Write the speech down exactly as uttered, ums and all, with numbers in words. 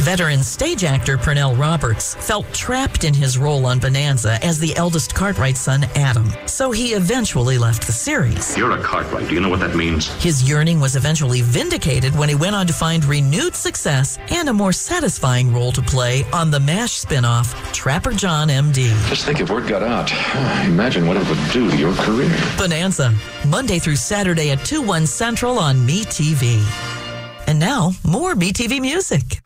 Veteran stage actor Pernell Roberts felt trapped in his role on Bonanza as the eldest Cartwright son, Adam. So he eventually left the series. You're a Cartwright. Do you know what that means? His yearning was eventually vindicated when he went on to find renewed success and a more satisfying role to play on the MASH spinoff, Trapper John, M D. Just think if word got out. Imagine what it would do to your career. Bonanza, Monday through Saturday at two, one Central on MeTV. And now, more MeTV music.